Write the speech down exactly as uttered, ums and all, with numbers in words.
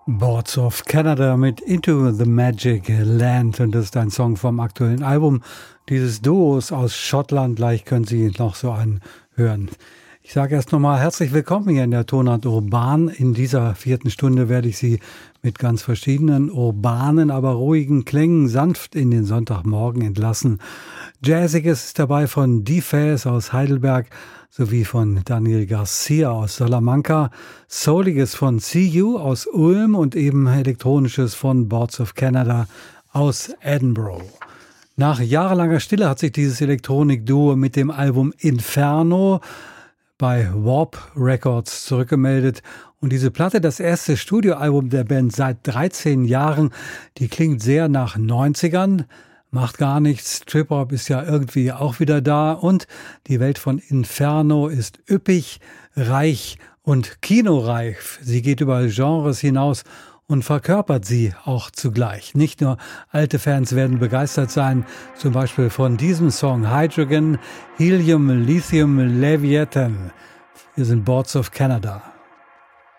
Boards of Canada mit Into the Magic Land, und das ist ein Song vom aktuellen Album dieses Duos aus Schottland. Gleich können Sie noch so anhören. Ich sage erst nochmal herzlich willkommen hier in der Tonart Urban. In dieser vierten Stunde werde ich Sie mit ganz verschiedenen urbanen, aber ruhigen Klängen sanft in den Sonntagmorgen entlassen. Jazziges ist dabei von D-Faz aus Heidelberg sowie von Daniel Garcia aus Salamanca, Souliges von C U aus Ulm und eben Elektronisches von Boards of Canada aus Edinburgh. Nach jahrelanger Stille hat sich dieses Elektronik-Duo mit dem Album Inferno bei Warp Records zurückgemeldet. Und diese Platte, das erste Studioalbum der Band seit dreizehn Jahren, die klingt sehr nach neunzigern. Macht gar nichts, Trip-Hop ist ja irgendwie auch wieder da und die Welt von Inferno ist üppig, reich und kinoreif. Sie geht über Genres hinaus und verkörpert sie auch zugleich. Nicht nur alte Fans werden begeistert sein, zum Beispiel von diesem Song Hydrogen, Helium, Lithium, Leviathan. Wir sind Boards of Canada.